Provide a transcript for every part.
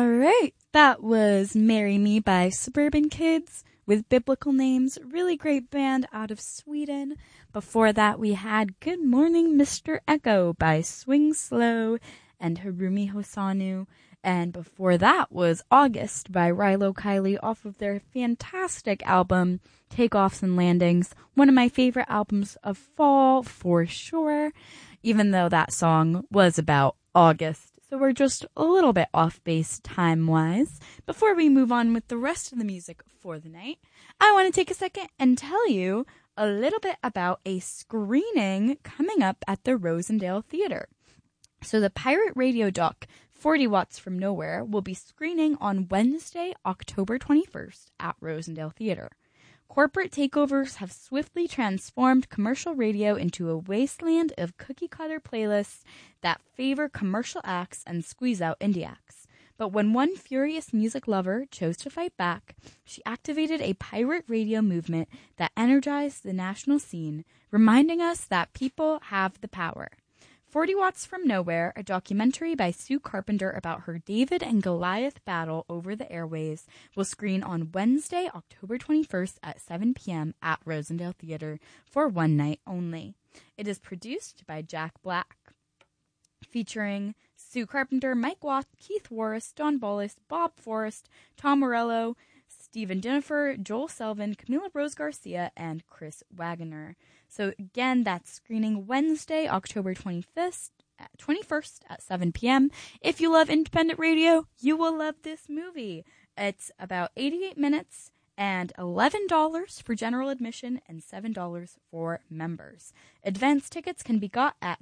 All right, that was Marry Me by Suburban Kids with biblical names. Really great band out of Sweden. Before that, we had Good Morning, Mr. Echo by Swing Slow and Harumi Hosanu. And before that was August by Rilo Kiley off of their fantastic album, Takeoffs and Landings. One of my favorite albums of fall, for sure, even though that song was about August. So we're just a little bit off base time-wise. Before we move on with the rest of the music for the night, I want to take a second and tell you a little bit about a screening coming up at the Rosendale Theater. So the pirate radio doc, 40 Watts from Nowhere, will be screening on Wednesday, October 21st at Rosendale Theater. Corporate takeovers have swiftly transformed commercial radio into a wasteland of cookie-cutter playlists that favor commercial acts and squeeze out indie acts. But when one furious music lover chose to fight back, she activated a pirate radio movement that energized the national scene, reminding us that people have the power. 40 Watts from Nowhere, a documentary by Sue Carpenter about her David and Goliath battle over the airways, will screen on Wednesday, October 21st at 7 p.m. at Rosendale Theater for one night only. It is produced by Jack Black, featuring Sue Carpenter, Mike Watt, Keith Warris, Don Bollis, Bob Forrest, Tom Morello, Stephen Dinifer, Joel Selvin, Camila Rose Garcia, and Chris Wagoner. So again, that's screening Wednesday, October 21st at 7 p.m. If you love independent radio, you will love this movie. It's about 88 minutes and $11 for general admission and $7 for members. Advance tickets can be got at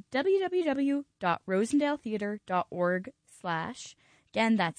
www.rosendaletheater.org/ Again, that's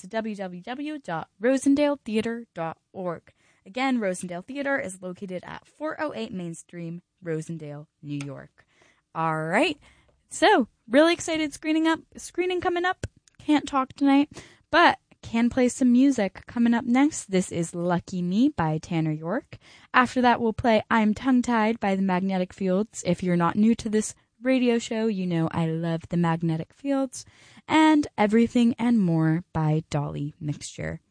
www.rosendaletheater.org. Again, Rosendale Theater is located at 408 Main Street, Rosendale, New York. All right. So, really excited screening coming up. Can't talk tonight, but can play some music. Coming up next, this is Lucky Me by Tanner York. After that, we'll play I'm Tongue-Tied by the Magnetic Fields. If you're not new to this radio show, you know I love the Magnetic Fields. And Everything and More by Dolly Mixture.